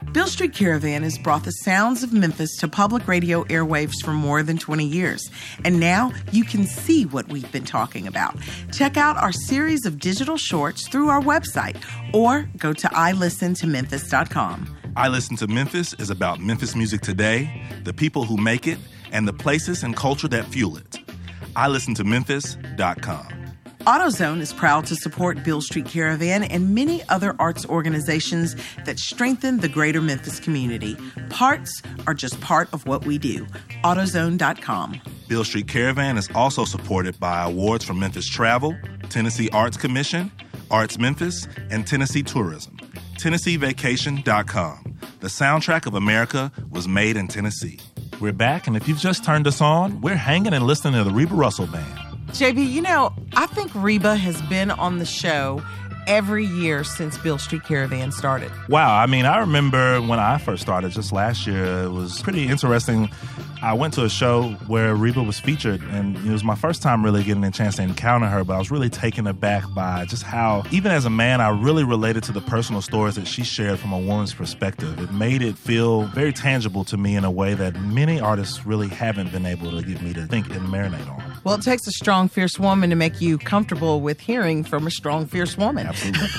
Beale Street Caravan has brought the sounds of Memphis to public radio airwaves for more than 20 years. And now you can see what we've been talking about. Check out our series of digital shorts through our website or go to ilistentomemphis.com. I Listen to Memphis is about Memphis music today, the people who make it, and the places and culture that fuel it. ilistentomemphis.com. AutoZone is proud to support Beale Street Caravan and many other arts organizations that strengthen the greater Memphis community. Parts are just part of what we do. AutoZone.com. Beale Street Caravan is also supported by awards from Memphis Travel, Tennessee Arts Commission, Arts Memphis, and Tennessee Tourism. TennesseeVacation.com. The soundtrack of America was made in Tennessee. We're back, and if you've just turned us on, we're hanging and listening to the Reba Russell Band. JB, I think Reba has been on the show every year since Beale Street Caravan started. Wow. I remember when I first started just last year, it was pretty interesting. I went to a show where Reba was featured, and it was my first time really getting a chance to encounter her, but I was really taken aback by just how, even as a man, I really related to the personal stories that she shared from a woman's perspective. It made it feel very tangible to me in a way that many artists really haven't been able to get me to think and marinate on. Well, it takes a strong, fierce woman to make you comfortable with hearing from a strong, fierce woman. Absolutely.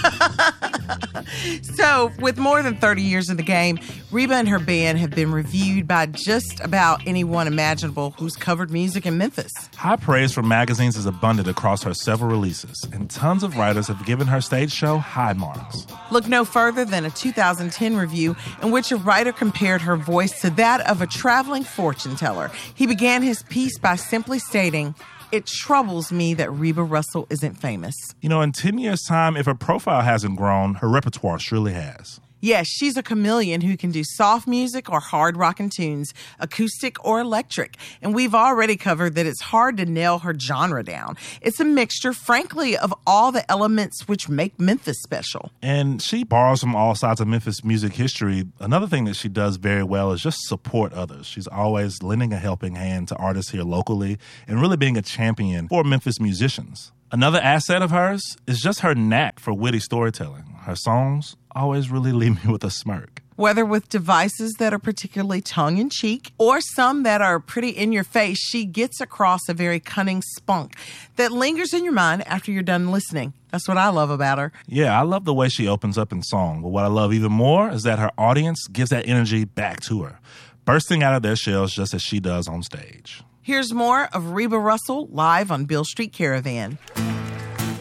So, with more than 30 years in the game, Reba and her band have been reviewed by just about anyone imaginable who's covered music in Memphis. High praise from magazines is abundant across her several releases, and tons of writers have given her stage show high marks. Look no further than a 2010 review in which a writer compared her voice to that of a traveling fortune teller. He began his piece by simply stating, "It troubles me that Reba Russell isn't famous." In 10 years' time, if her profile hasn't grown, her repertoire surely has. Yes, she's a chameleon who can do soft music or hard rockin' tunes, acoustic or electric. And we've already covered that it's hard to nail her genre down. It's a mixture, frankly, of all the elements which make Memphis special. And she borrows from all sides of Memphis music history. Another thing that she does very well is just support others. She's always lending a helping hand to artists here locally and really being a champion for Memphis musicians. Another asset of hers is just her knack for witty storytelling. Her songs always really leave me with a smirk. Whether with devices that are particularly tongue-in-cheek or some that are pretty in-your-face, she gets across a very cunning spunk that lingers in your mind after you're done listening. That's what I love about her. Yeah, I love the way she opens up in song. But what I love even more is that her audience gives that energy back to her, bursting out of their shells just as she does on stage. Here's more of Reba Russell live on Beale Street Caravan.